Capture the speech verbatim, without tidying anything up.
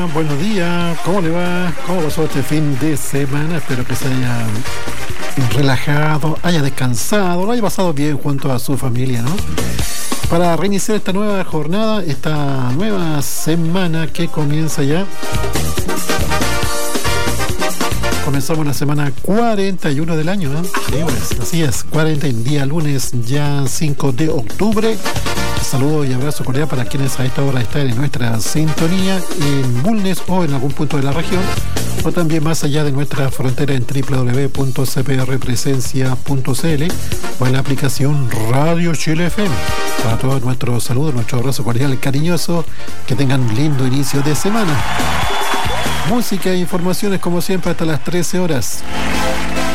Buenos días, ¿cómo le va? ¿Cómo pasó este fin de semana? Espero que se haya relajado, haya descansado, lo haya pasado bien junto a su familia, ¿no? Para reiniciar esta nueva jornada, esta nueva semana que comienza ya. Comenzamos la semana cuarenta y uno del año, ¿no? Sí, pues, así es, cuarenta y uno, día lunes, ya cinco de octubre. Saludos y abrazo cordial para quienes a esta hora están en nuestra sintonía en Bulnes o en algún punto de la región, o también más allá de nuestra frontera en doble u doble u doble u punto c p r presencia punto c l o en la aplicación Radio Chile F M. Para todos nuestros saludos, nuestro abrazo cordial cariñoso, que tengan un lindo inicio de semana. Música e informaciones como siempre hasta las trece horas.